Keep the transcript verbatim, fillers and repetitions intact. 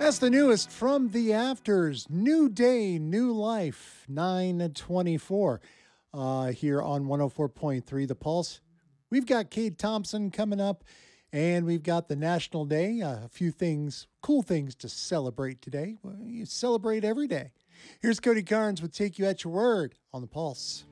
That's the newest from the Afters. New Day, New Life, nine twenty-four uh, here on one oh four point three The Pulse. We've got Kate Thompson coming up, and we've got the National Day. Uh, a few things, cool things to celebrate today. Well, you celebrate every day. Here's Cody Carnes with Take You at Your Word on The Pulse.